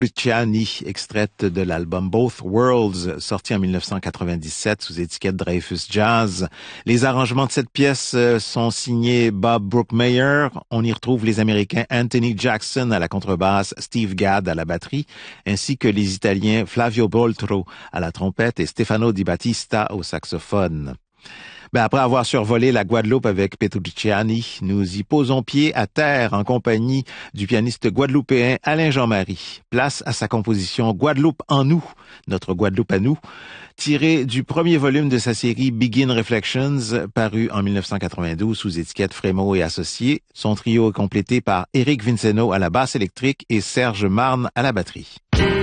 Petrucciani, extraite de l'album Both Worlds, sorti en 1997 sous étiquette Dreyfus Jazz. Les arrangements de cette pièce sont signés Bob Brookmeyer. On y retrouve les Américains Anthony Jackson à la contrebasse, Steve Gadd à la batterie, ainsi que les Italiens Flavio Boltro à la trompette et Stefano Di Battista au saxophone. Après avoir survolé la Guadeloupe avec Petrucciani, nous y posons pied à terre en compagnie du pianiste guadeloupéen Alain Jean-Marie. Place à sa composition Guadeloupe en nous, notre Guadeloupe à nous, tirée du premier volume de sa série Begin Reflections, paru en 1992 sous étiquette Frémo et Associés. Son trio est complété par Éric Vinceno à la basse électrique et Serge Marne à la batterie.